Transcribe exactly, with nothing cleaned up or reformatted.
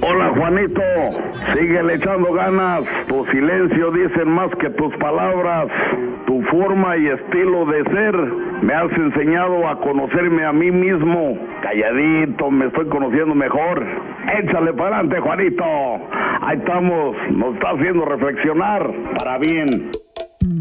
Hola Juanito, síguele echando ganas, tu silencio dicen más que tus palabras, tu forma y estilo de ser me has enseñado a conocerme a mí mismo, calladito me estoy conociendo mejor, échale para adelante Juanito, ahí estamos, nos está haciendo reflexionar para bien.